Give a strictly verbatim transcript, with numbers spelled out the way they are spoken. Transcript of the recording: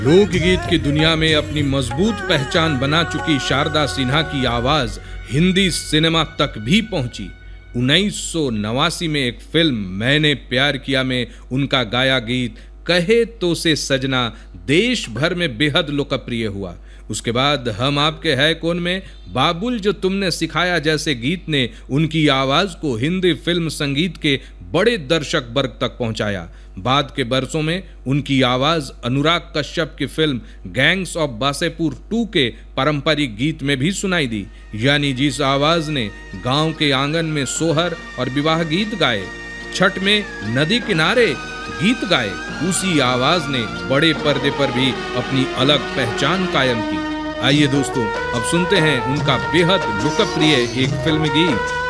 लोकगीत की दुनिया में अपनी मजबूत पहचान बना चुकी शारदा सिन्हा की आवाज हिंदी सिनेमा तक भी पहुंची। उन्नीस सौ नवासी में एक फिल्म मैंने प्यार किया में उनका गाया गीत कहे तो से सजना देश भर में बेहद लोकप्रिय हुआ। उसके बाद हम आपके है कौन में बाबुल जो तुमने सिखाया जैसे गीत ने उनकी आवाज को हिंदी फिल्म संगीत के बड़े दर्शक वर्ग तक पहुंचाया। बाद के बरसों में उनकी आवाज अनुराग कश्यप की film gangs of Wasseypur to के पारंपरिक गीत में भी सुनाई दी। यानी जिस आवाज ने गांव के आंगन में सोहर और विवाह गीत गाए, छठ में नदी किनारे गीत गाए, उसी आवाज ने बड़े पर्दे पर भी अपनी अलग पहचान कायम की। आइए दोस्तों, अब सुनते हैं उनका बेहद लोकप्रिय एक फिल्म गीत